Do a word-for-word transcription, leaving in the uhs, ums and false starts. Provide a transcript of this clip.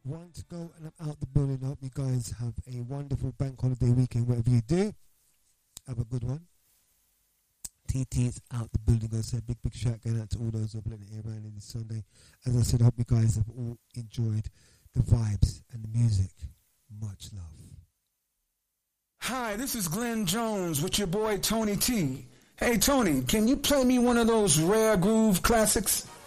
one to go, and I'm out the building. I hope you guys have a wonderful bank holiday weekend, whatever you do. Have a good one. T T's out the building. I said big, big shout going out to all those who are playing it around in this Sunday. As I said, I hope you guys have all enjoyed the vibes and the music. Much love. Hi, this is Glenn Jones with your boy Tony T. Hey, Tony, can you play me one of those rare groove classics?